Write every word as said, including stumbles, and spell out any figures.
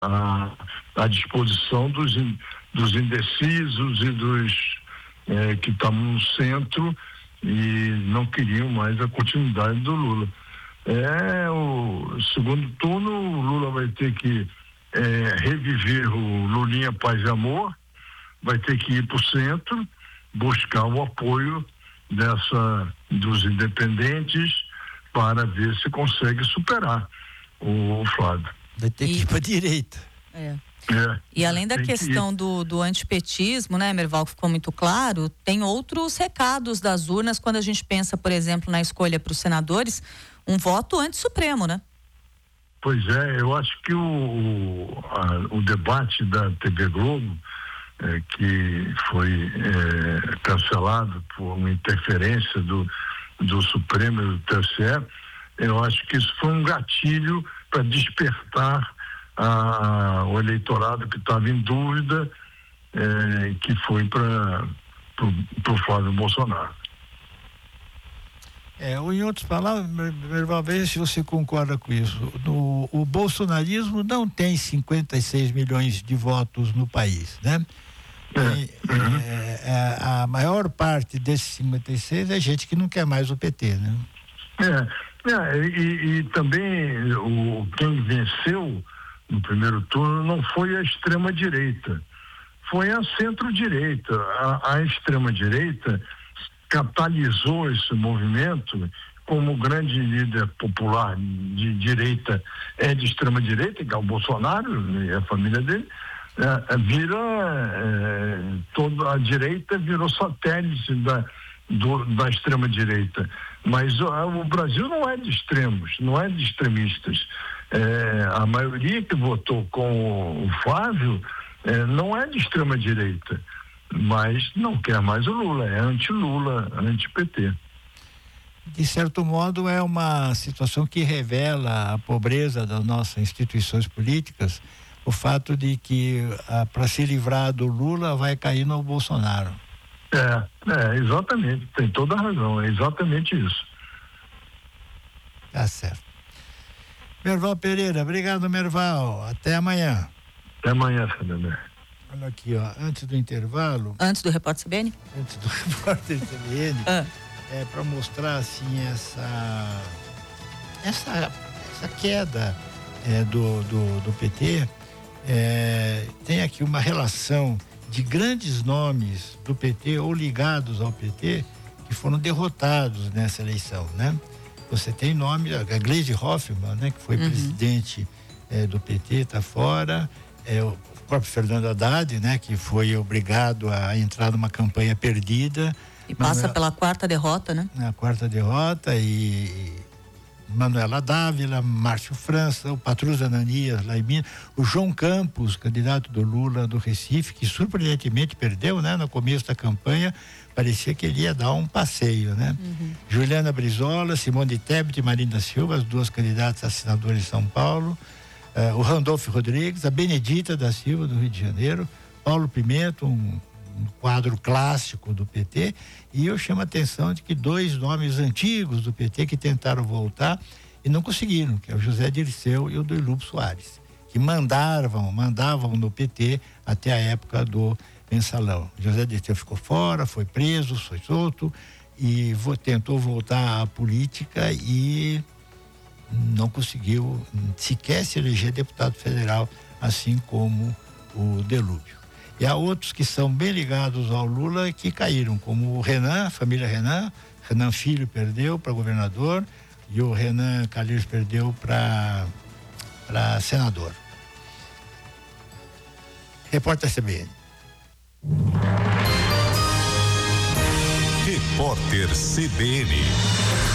à, à disposição dos, dos indecisos e dos é, que estavam no centro e não queriam mais a continuidade do Lula. É, o segundo turno, o Lula vai ter que é, reviver o Lulinha Paz e Amor, vai ter que ir para o centro, buscar o apoio dessa, dos independentes para ver se consegue superar o, o Flávio. Vai ter que ir para a direita. É. É, e além da questão do, do antipetismo, né, Merval, que ficou muito claro, tem outros recados das urnas quando a gente pensa, por exemplo, na escolha para os senadores, um voto anti-supremo, né? Pois é, eu acho que o, o, a, o debate da T V Globo, é, que foi é, cancelado por uma interferência do, do Supremo e do T S E, eu acho que isso foi um gatilho para despertar a, o eleitorado que estava em dúvida, é, que foi para o Flávio Bolsonaro. É, ou em outras palavras, Merval, veja se você concorda com isso. No, o bolsonarismo não tem cinquenta e seis milhões de votos no país, né? É. E, é, a maior parte desses cinquenta e seis é gente que não quer mais o P T, né? É, é e, e também o, quem venceu no primeiro turno não foi a extrema-direita, foi a centro-direita. A, a extrema-direita catalisou esse movimento, como o grande líder popular de direita é de extrema-direita, que é o Bolsonaro e a família dele, é, vira, é, toda a direita virou satélite da, do, da extrema-direita. Mas o, o Brasil não é de extremos, não é de extremistas. É, a maioria que votou com o Flávio é, não é de extrema-direita, mas não quer mais o Lula, é anti-Lula, anti-P T. De certo modo, é uma situação que revela a pobreza das nossas instituições políticas, o fato de que para se livrar do Lula vai cair no Bolsonaro. É, é, exatamente, tem toda a razão, é exatamente isso. Tá certo. Merval Pereira, obrigado, Merval, até amanhã. Até amanhã, Fernando. Olha aqui, ó, antes do intervalo. Antes do Repórter C B N? Antes do Repórter C B N, ah. é para mostrar assim essa essa, essa queda é, do, do, do P T. É, tem aqui uma relação de grandes nomes do P T ou ligados ao P T que foram derrotados nessa eleição, né? Você tem nome, a Gleisi Hoffmann, né, que foi uhum. presidente é, do P T, está fora. É, o próprio Fernando Haddad, né, que foi obrigado a entrar numa campanha perdida. E passa Manuel, pela quarta derrota, né? A quarta derrota e Manuela Dávila, Márcio França, o Patrus Ananias lá em Minas, o João Campos, candidato do Lula do Recife, que surpreendentemente perdeu, né, no começo da campanha, parecia que ele ia dar um passeio, né? Uhum. Juliana Brizola, Simone Tebet e Marina Silva, as duas candidatas a senadora em São Paulo, uh, o Randolfo Rodrigues, a Benedita da Silva, do Rio de Janeiro, Paulo Pimenta, um, um quadro clássico do P T, e eu chamo a atenção de que dois nomes antigos do P T que tentaram voltar e não conseguiram, que é o José Dirceu e o Duilub Soares, que mandavam, mandavam no P T até a época do mensalão. José Dirceu ficou fora, foi preso, foi solto e vo, tentou voltar à política e não conseguiu sequer se eleger deputado federal, assim como o Delúbio. E há outros que são bem ligados ao Lula e que caíram, como o Renan, a família Renan. Renan Filho perdeu para governador e o Renan Calheiros perdeu para para senador. Repórter C B N. Repórter C B N.